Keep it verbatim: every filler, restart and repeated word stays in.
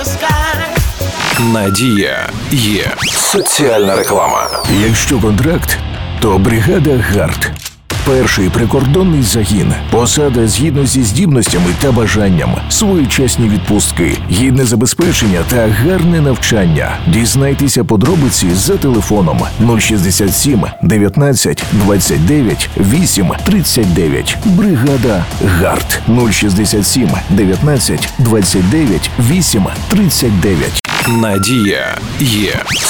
Надія є. Соціальна реклама. Якщо контракт, то бригада ГАРД. Перший прикордонний загін. Посада згідно зі здібностями та бажанням. Своєчасні відпустки, гідне забезпечення та гарне навчання. Дізнайтеся подробиці за телефоном нуль шістдесят сім дев'ятнадцять двадцять дев'ять вісім тридцять дев'ять. Бригада ГАРД нуль шістдесят сім дев'ятнадцять двадцять дев'ять вісім тридцять дев'ять. Надія є.